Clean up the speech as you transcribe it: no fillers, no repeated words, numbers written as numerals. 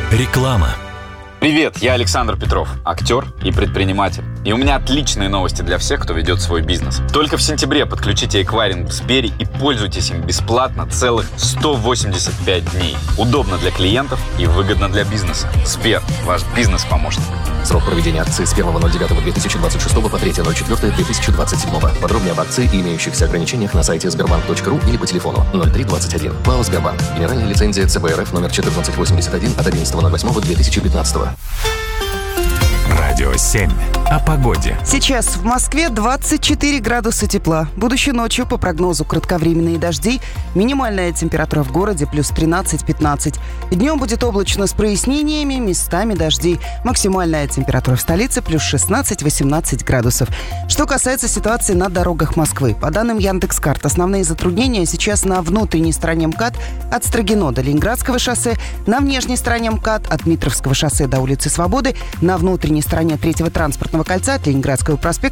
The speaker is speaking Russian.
Реклама. Привет, я Александр Петров, актер и предприниматель. И у меня отличные новости для всех, кто ведет свой бизнес. Только в сентябре подключите эквайринг в Сбере и пользуйтесь им бесплатно целых 185 дней. Удобно для клиентов и выгодно для бизнеса. Сбер, ваш бизнес-помощник. Срок проведения акции с 1.09.2026 по 3.04.2027. Подробнее об акции и имеющихся ограничениях на сайте sberbank.ru или по телефону 0321. ПАО «Сбербанк». Генеральная лицензия ЦБ РФ номер 1481 от 11.08.2015. Радио 7. О погоде. Сейчас в Москве 24 градуса тепла. Будущей ночью, по прогнозу, кратковременные дожди. Минимальная температура в городе плюс 13-15. Днем будет облачно с прояснениями, местами дожди. Максимальная температура в столице плюс 16-18 градусов. Что касается ситуации на дорогах Москвы. По данным Яндекс.Карт, основные затруднения сейчас на внутренней стороне МКАД от Строгино до Ленинградского шоссе, на внешней стороне МКАД от Дмитровского шоссе до улицы Свободы, на внутренней стороне 3-го транспортного кольца от Ленинградского проспекта